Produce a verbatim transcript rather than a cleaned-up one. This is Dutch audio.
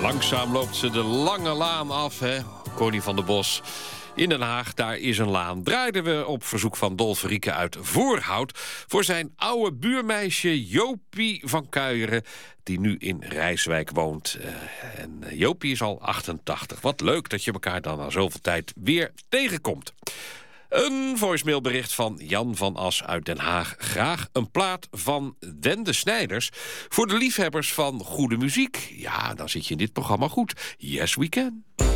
Langzaam loopt ze de lange laan af, hè? Connie van der Bos. In Den Haag, daar is een laan. Draaiden we op verzoek van Dolf Rieke uit Voorhout voor zijn oude buurmeisje Jopie van Kuijeren, die nu in Rijswijk woont. Uh, en Jopie is al achtentachtig. Wat leuk dat je elkaar dan na zoveel tijd weer tegenkomt. Een voicemailbericht van Jan van As uit Den Haag. Graag een plaat van Wende Snijders. Voor de liefhebbers van goede muziek. Ja, dan zit je in dit programma goed. Yes, we can.